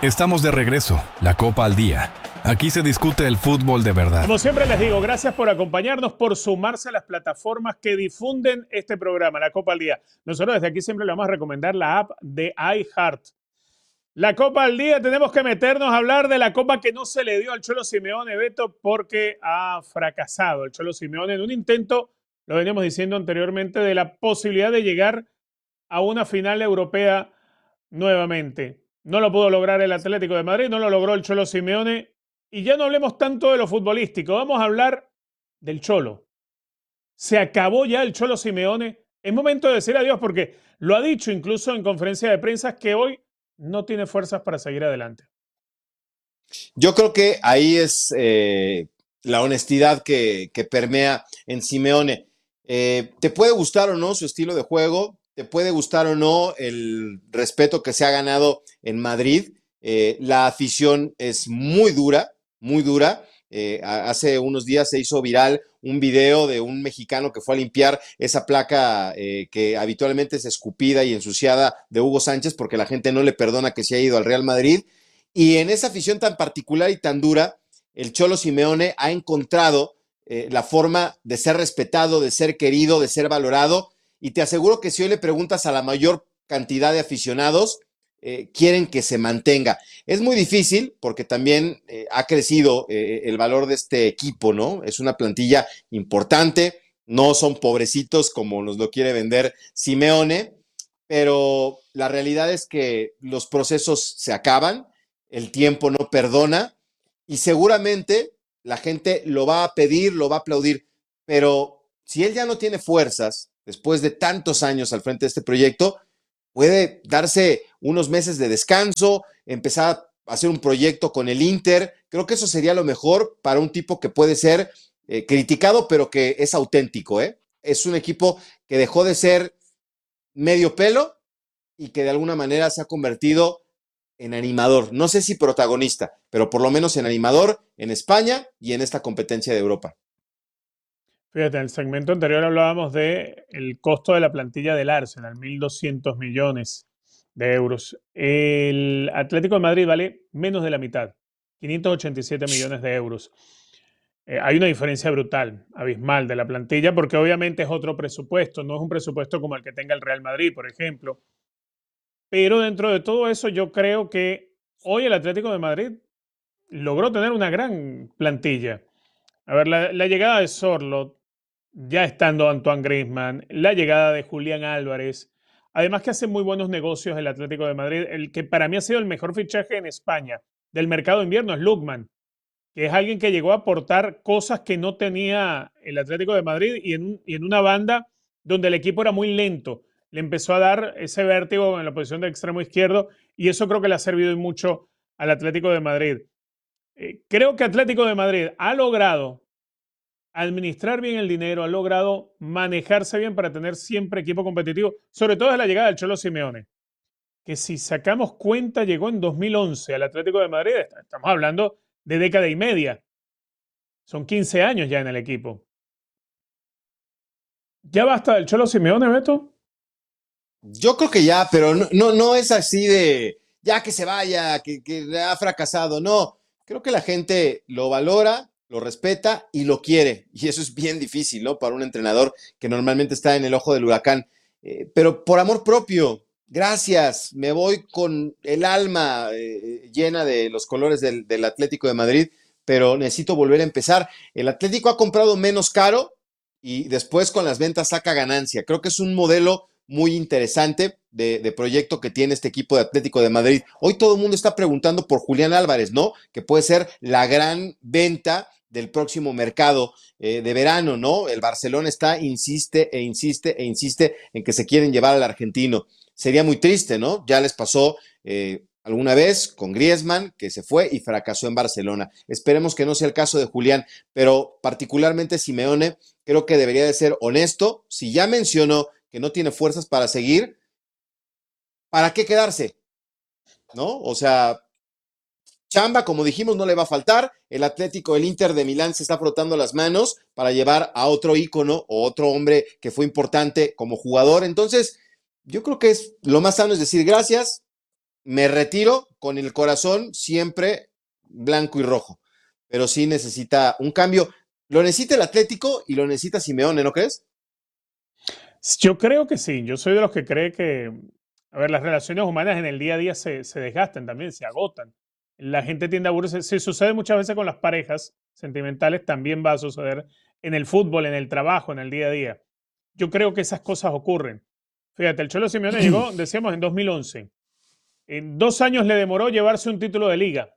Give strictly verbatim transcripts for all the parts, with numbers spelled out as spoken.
Estamos de regreso, la Copa al Día. Aquí se discute el fútbol de verdad. Como siempre les digo, gracias por acompañarnos, por sumarse a las plataformas que difunden este programa, la Copa al Día. Nosotros desde aquí siempre le vamos a recomendar la app de iHeart. La Copa al Día, tenemos que meternos a hablar de la Copa que no se le dio al Cholo Simeone, Beto, porque ha fracasado el Cholo Simeone en un intento, lo veníamos diciendo anteriormente, de la posibilidad de llegar a una final europea nuevamente. No lo pudo lograr el Atlético de Madrid, no lo logró el Cholo Simeone. Y ya no hablemos tanto de lo futbolístico, vamos a hablar del Cholo. Se acabó ya el Cholo Simeone. Es momento de decir adiós porque lo ha dicho incluso en conferencia de prensa que hoy no tiene fuerzas para seguir adelante. Yo creo que ahí es eh, la honestidad que, que permea en Simeone. Eh, te puede gustar o no su estilo de juego, te puede gustar o no el respeto que se ha ganado en Madrid. Eh, la afición es muy dura, muy dura. Eh, hace unos días se hizo viral un video de un mexicano que fue a limpiar esa placa eh, que habitualmente es escupida y ensuciada de Hugo Sánchez porque la gente no le perdona que se haya ido al Real Madrid. Y en esa afición tan particular y tan dura, el Cholo Simeone ha encontrado eh, la forma de ser respetado, de ser querido, de ser valorado. Y te aseguro que si hoy le preguntas a la mayor cantidad de aficionados, eh, quieren que se mantenga. Es muy difícil porque también eh, ha crecido eh, el valor de este equipo, ¿no? Es una plantilla importante, no son pobrecitos como nos lo quiere vender Simeone, pero la realidad es que los procesos se acaban, el tiempo no perdona y seguramente la gente lo va a pedir, lo va a aplaudir, pero si él ya no tiene fuerzas, después de tantos años al frente de este proyecto, puede darse unos meses de descanso, empezar a hacer un proyecto con el Inter. Creo que eso sería lo mejor para un tipo que puede ser eh, criticado, pero que es auténtico, ¿eh? Es un equipo que dejó de ser medio pelo y que de alguna manera se ha convertido en animador. No sé si protagonista, pero por lo menos en animador en España y en esta competencia de Europa. Fíjate, en el segmento anterior hablábamos del costo de la plantilla del Arsenal, mil doscientos millones de euros. El Atlético de Madrid vale menos de la mitad, quinientos ochenta y siete millones de euros. Eh, hay una diferencia brutal, abismal de la plantilla, porque obviamente es otro presupuesto, no es un presupuesto como el que tenga el Real Madrid, por ejemplo. Pero dentro de todo eso, yo creo que hoy el Atlético de Madrid logró tener una gran plantilla. A ver, la, la llegada de Sorloth, ya estando Antoine Griezmann, la llegada de Julián Álvarez, además que hace muy buenos negocios el Atlético de Madrid, el que para mí ha sido el mejor fichaje en España del mercado de invierno es Lookman, que es alguien que llegó a aportar cosas que no tenía el Atlético de Madrid y en, y en una banda donde el equipo era muy lento. Le empezó a dar ese vértigo en la posición de extremo izquierdo y eso creo que le ha servido mucho al Atlético de Madrid. Eh, creo que Atlético de Madrid ha logrado administrar bien el dinero, ha logrado manejarse bien para tener siempre equipo competitivo, sobre todo desde la llegada del Cholo Simeone, que si sacamos cuenta llegó en dos mil once al Atlético de Madrid, estamos hablando de década y media, son quince años ya en el equipo. ¿Ya basta del Cholo Simeone, Beto? Yo creo que ya, pero no, no, no es así de ya que se vaya, que, que ha fracasado, no. Creo que la gente lo valora, lo respeta y lo quiere. Y eso es bien difícil, ¿no? Para un entrenador que normalmente está en el ojo del huracán. Eh, pero por amor propio, gracias. Me voy con el alma eh, llena de los colores del, del Atlético de Madrid, pero necesito volver a empezar. El Atlético ha comprado menos caro y después con las ventas saca ganancia. Creo que es un modelo muy interesante de, de proyecto que tiene este equipo de Atlético de Madrid. Hoy todo el mundo está preguntando por Julián Álvarez, ¿no? Que puede ser la gran venta del próximo mercado eh, de verano, ¿no? El Barcelona está, insiste e insiste e insiste en que se quieren llevar al argentino. Sería muy triste, ¿no? Ya les pasó eh, alguna vez con Griezmann, que se fue y fracasó en Barcelona. Esperemos que no sea el caso de Julián, pero particularmente Simeone creo que debería de ser honesto. Si ya mencionó que no tiene fuerzas para seguir, ¿para qué quedarse? ¿No? O sea, chamba, como dijimos, no le va a faltar. El Atlético, el Inter de Milán se está frotando las manos para llevar a otro ícono o otro hombre que fue importante como jugador. Entonces, yo creo que es lo más sano es decir gracias, me retiro con el corazón siempre blanco y rojo, pero sí necesita un cambio. Lo necesita el Atlético y lo necesita Simeone, ¿no crees? Yo creo que sí, yo soy de los que cree que, a ver, las relaciones humanas en el día a día se, se desgastan también, se agotan. La gente tiende a aburrirse. Si sucede muchas veces con las parejas sentimentales, también va a suceder en el fútbol, en el trabajo, en el día a día. Yo creo que esas cosas ocurren. Fíjate, el Cholo Simeone llegó, decíamos, en dos mil once. En dos años le demoró llevarse un título de liga.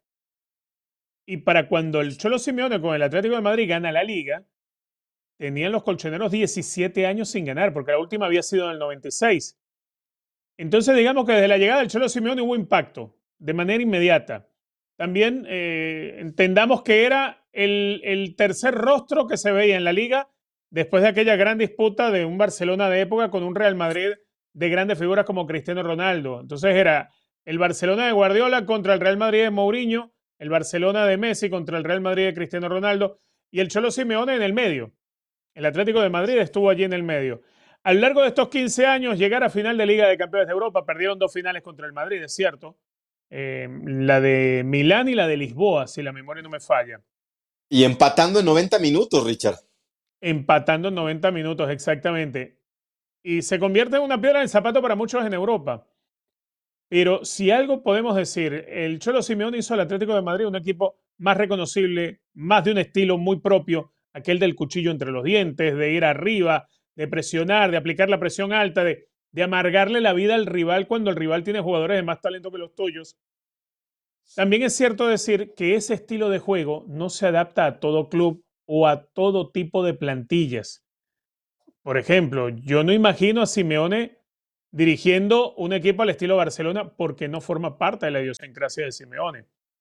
Y para cuando el Cholo Simeone con el Atlético de Madrid gana la liga, tenían los colchoneros diecisiete años sin ganar, porque la última había sido en el noventa y seis. Entonces, digamos que desde la llegada del Cholo Simeone hubo impacto de manera inmediata. También eh, entendamos que era el, el tercer rostro que se veía en la liga después de aquella gran disputa de un Barcelona de época con un Real Madrid de grandes figuras como Cristiano Ronaldo. Entonces era el Barcelona de Guardiola contra el Real Madrid de Mourinho, el Barcelona de Messi contra el Real Madrid de Cristiano Ronaldo y el Cholo Simeone en el medio. El Atlético de Madrid estuvo allí en el medio. A lo largo de estos quince años, llegar a final de Liga de Campeones de Europa, perdieron dos finales contra el Madrid, es cierto. Eh, la de Milán y la de Lisboa, si la memoria no me falla. Y empatando en noventa minutos, Richard. Empatando en noventa minutos, exactamente. Y se convierte en una piedra en el zapato para muchos en Europa. Pero si algo podemos decir, el Cholo Simeone hizo al Atlético de Madrid un equipo más reconocible, más de un estilo muy propio, aquel del cuchillo entre los dientes, de ir arriba, de presionar, de aplicar la presión alta, de, de amargarle la vida al rival cuando el rival tiene jugadores de más talento que los tuyos. También es cierto decir que ese estilo de juego no se adapta a todo club o a todo tipo de plantillas. Por ejemplo, yo no imagino a Simeone dirigiendo un equipo al estilo Barcelona porque no forma parte de la idiosincrasia de Simeone.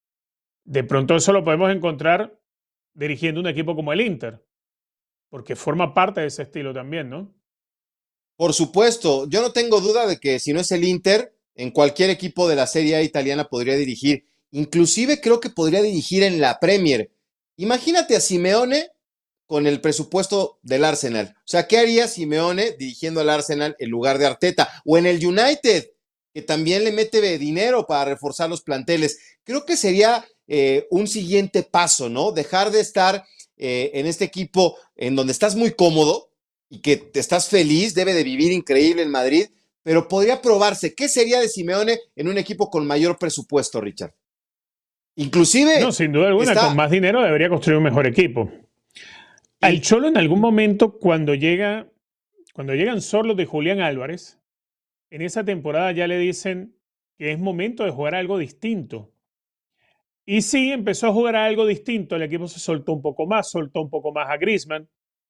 De pronto eso lo podemos encontrar dirigiendo un equipo como el Inter, porque forma parte de ese estilo también, ¿no? Por supuesto, yo no tengo duda de que si no es el Inter, en cualquier equipo de la Serie A italiana podría dirigir. Inclusive creo que podría dirigir en la Premier. Imagínate a Simeone con el presupuesto del Arsenal. O sea, ¿qué haría Simeone dirigiendo al Arsenal en lugar de Arteta? O en el United, que también le mete dinero para reforzar los planteles. Creo que sería eh, un siguiente paso, ¿no? Dejar de estar eh, en este equipo en donde estás muy cómodo y que te estás feliz, debe de vivir increíble en Madrid, pero podría probarse. ¿Qué sería de Simeone en un equipo con mayor presupuesto, Richard? No, Inclusive sin duda alguna, está... con más dinero debería construir un mejor equipo. Al Y, Cholo en algún momento, cuando llega, cuando llegan Sorlos de Julián Álvarez, en esa temporada ya le dicen que es momento de jugar algo distinto. Y sí, empezó a jugar a algo distinto. El equipo se soltó un poco más, soltó un poco más a Griezmann.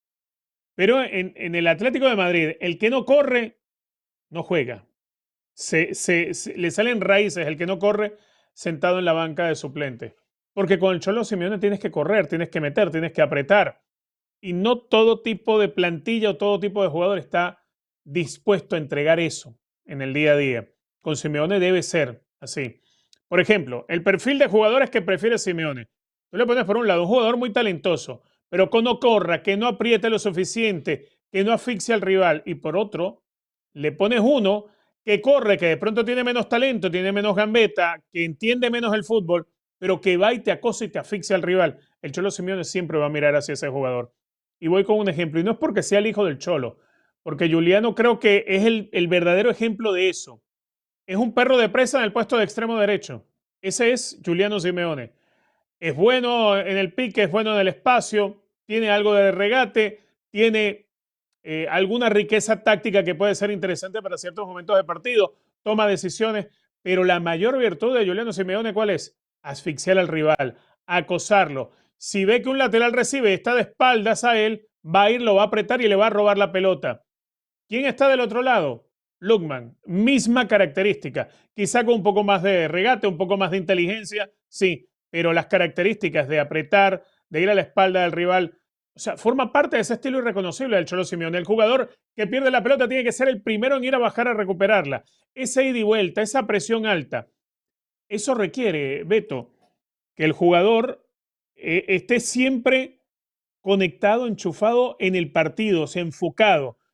Pero en, en el Atlético de Madrid, el que no corre, no juega. Se, se, se, le salen raíces el que no corre sentado en la banca de suplente. Porque con el Cholo Simeone tienes que correr, tienes que meter, tienes que apretar. Y no todo tipo de plantilla o todo tipo de jugador está dispuesto a entregar eso en el día a día. Con Simeone debe ser así. Por ejemplo, el perfil de jugadores que prefiere Simeone. Tú le pones por un lado un jugador muy talentoso, pero que no corra, que no apriete lo suficiente, que no asfixie al rival. Y por otro, le pones uno que corre, que de pronto tiene menos talento, tiene menos gambeta, que entiende menos el fútbol, pero que va y te acosa y te asfixia al rival. El Cholo Simeone siempre va a mirar hacia ese jugador. Y voy con un ejemplo, y no es porque sea el hijo del Cholo, porque Juliano creo que es el, el verdadero ejemplo de eso. Es un perro de presa en el puesto de extremo derecho. Ese es Juliano Simeone. Es bueno en el pique, es bueno en el espacio, tiene algo de regate, tiene eh, alguna riqueza táctica que puede ser interesante para ciertos momentos de partido, toma decisiones, pero la mayor virtud de Juliano Simeone, ¿cuál es? Asfixiar al rival, acosarlo. Si ve que un lateral recibe y está de espaldas a él, va a ir, lo va a apretar y le va a robar la pelota. ¿Quién está del otro lado? Lookman, misma característica, quizá con un poco más de regate, un poco más de inteligencia, sí, pero las características de apretar, de ir a la espalda del rival, o sea, forma parte de ese estilo irreconocible del Cholo Simeone. El jugador que pierde la pelota tiene que ser el primero en ir a bajar a recuperarla. Esa ida y vuelta, esa presión alta, eso requiere, Beto, que el jugador eh, esté siempre conectado, enchufado en el partido, o sea, enfocado.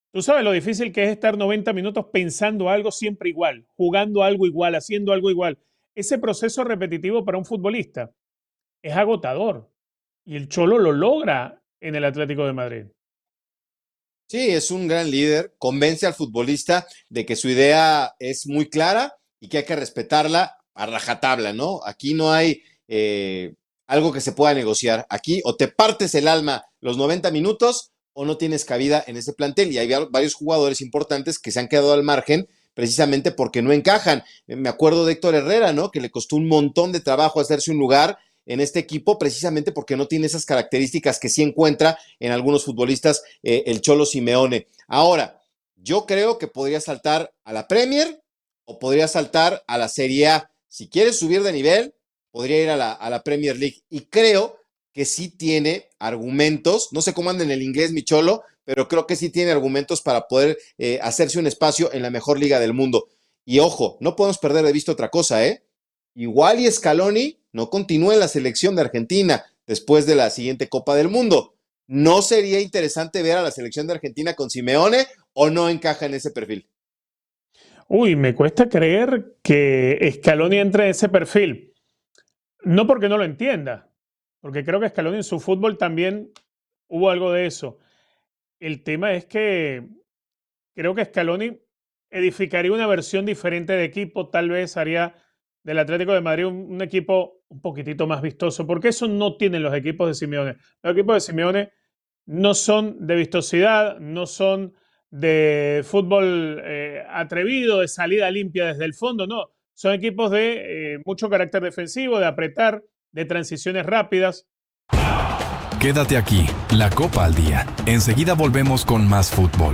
Tú sabes lo difícil que es estar noventa minutos pensando algo siempre igual, jugando algo igual, haciendo algo igual. Ese proceso repetitivo para un futbolista es agotador y el Cholo lo logra en el Atlético de Madrid. Sí, es un gran líder, convence al futbolista de que su idea es muy clara y que hay que respetarla a rajatabla, ¿no? Aquí no hay eh, algo que se pueda negociar. Aquí o te partes el alma los noventa minutos o no tienes cabida en ese plantel. Y hay varios jugadores importantes que se han quedado al margen precisamente porque no encajan. Me acuerdo de Héctor Herrera, ¿no? Que le costó un montón de trabajo hacerse un lugar en este equipo precisamente porque no tiene esas características que sí encuentra en algunos futbolistas eh, el Cholo Simeone. Ahora, yo creo que podría saltar a la Premier o podría saltar a la Serie A. Si quiere subir de nivel, podría ir a la, a la Premier League. Y creo que sí tiene argumentos, no sé cómo anda en el inglés mi Cholo, pero creo que sí tiene argumentos para poder eh, hacerse un espacio en la mejor liga del mundo. Y ojo, no podemos perder de vista otra cosa, ¿eh? Igual y Scaloni no continúa en la selección de Argentina después de la siguiente Copa del Mundo. ¿No sería interesante ver a la selección de Argentina con Simeone o no encaja en ese perfil? Uy, me cuesta creer que Scaloni entre en ese perfil. No porque no lo entienda, porque creo que Scaloni en su fútbol también hubo algo de eso. El tema es que creo que Scaloni edificaría una versión diferente de equipo, tal vez haría del Atlético de Madrid un, un equipo un poquitito más vistoso, porque eso no tienen los equipos de Simeone. Los equipos de Simeone no son de vistosidad, no son de fútbol eh, atrevido, de salida limpia desde el fondo, no. Son equipos de eh, mucho carácter defensivo, de apretar, de transiciones rápidas. Quédate aquí, la Copa al Día. Enseguida volvemos con más fútbol.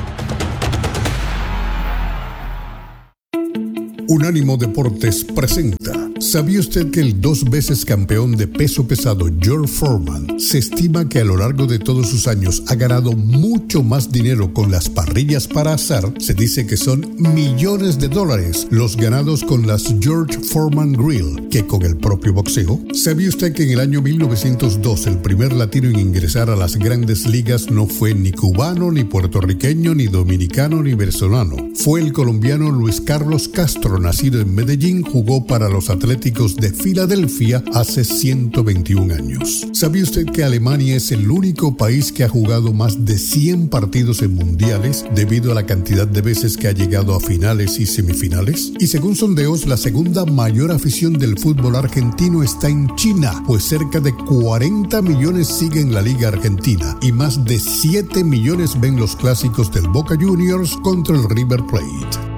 Unánimo Deportes presenta. ¿Sabía usted que el dos veces campeón de peso pesado George Foreman se estima que a lo largo de todos sus años ha ganado mucho más dinero con las parrillas para asar? Se dice que son millones de dólares los ganados con las George Foreman Grill que con el propio boxeo. ¿Sabía usted que en el año mil novecientos dos el primer latino en ingresar a las grandes ligas no fue ni cubano, ni puertorriqueño, ni dominicano, ni venezolano? Fue el colombiano Luis Carlos Castro, nacido en Medellín, jugó para los Atléticos de Filadelfia hace ciento veintiún años. ¿Sabía usted que Alemania es el único país que ha jugado más de cien partidos en mundiales debido a la cantidad de veces que ha llegado a finales y semifinales? Y según sondeos, la segunda mayor afición del fútbol argentino está en China, pues cerca de cuarenta millones siguen la Liga Argentina y más de siete millones ven los clásicos del Boca Juniors contra el River Plate.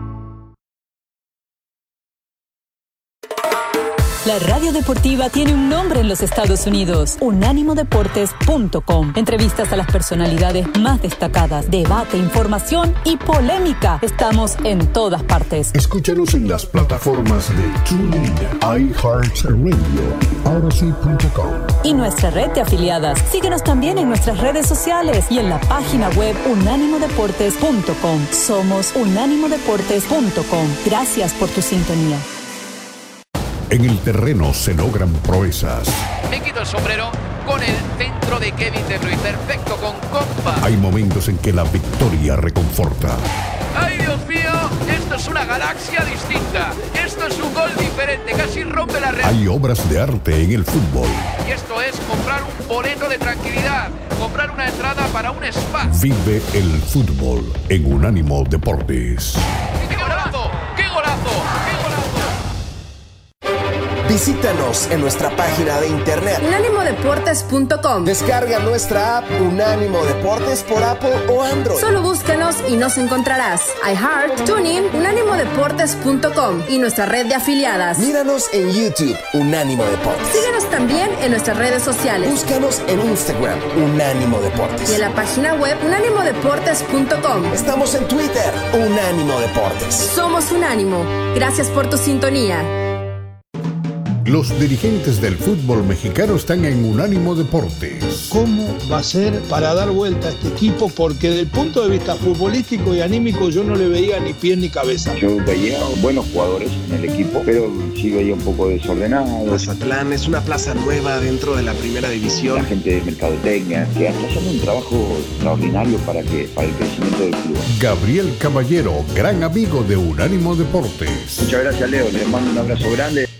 La radio deportiva tiene un nombre en los Estados Unidos, unánimo deportes punto com. Entrevistas a las personalidades más destacadas, debate, información y polémica. Estamos en todas partes. Escúchanos en las plataformas de TuneIn, iHeartRadio, Odyssey punto com y nuestra red de afiliadas. Síguenos también en nuestras redes sociales y en la página web unánimo deportes punto com. Somos unánimo deportes punto com. Gracias por tu sintonía. En el terreno se logran proezas. Me quito el sombrero con el centro de Kevin De Bruyne, perfecto con compa. Hay momentos en que la victoria reconforta. ¡Ay, Dios mío! Esto es una galaxia distinta. Esto es un gol diferente, casi rompe la red. Hay obras de arte en el fútbol. Y esto es comprar un boleto de tranquilidad, comprar una entrada para un spa. Vive el fútbol en Unánimo Deportes. ¡Qué golazo! ¡Qué golazo! ¡Qué golazo! Visítanos en nuestra página de internet unánimo deportes punto com. Descarga nuestra app Unánimo Deportes por Apple o Android. Solo búscanos y nos encontrarás. iHeart, TuneIn, unánimo deportes punto com y nuestra red de afiliadas. Míranos en YouTube, Unánimo Deportes. Síguenos también en nuestras redes sociales. Búscanos en Instagram, Unánimo Deportes. Y en la página web unánimo deportes punto com. Estamos en Twitter, Unánimo Deportes. Somos Unánimo. Gracias por tu sintonía. Los dirigentes del fútbol mexicano están en Unánimo Deportes. ¿Cómo va a ser para dar vuelta a este equipo? Porque desde el punto de vista futbolístico y anímico yo no le veía ni pie ni cabeza. Yo veía buenos jugadores en el equipo, pero sí veía un poco desordenado. Mazatlán es una plaza nueva dentro de la primera división. La gente de mercadotecnia, que está haciendo un trabajo extraordinario para, que, para el crecimiento del club. Gabriel Caballero, gran amigo de Unánimo Deportes. Muchas gracias, Leo. Les mando un abrazo grande.